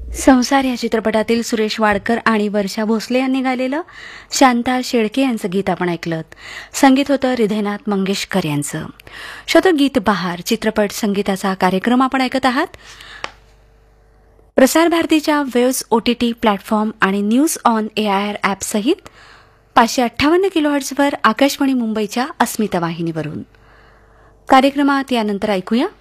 संसार या चित्रपटातील सुरेश वाडकर आणि वर्षा भोसले यांनी गायलेलं शांता शेळके यांचं गीत आपण ऐकलं. संगीत होतं हृदयनाथ मंगेशकर यांचं. श्रोतो, गीत बहार चित्रपट संगीताचा कार्यक्रम आपण ऐकत आहात. प्रसार भारतीच्या वेव्स OTT प्लॅटफॉर्म आणि न्यूज ऑन AIR ॲप सहित 558 किलोहर्ट्झवर आकाशवाणी मुंबईच्या अस्मिता वाहिनीवरून. कार्यक्रमात यानंतर ऐकूया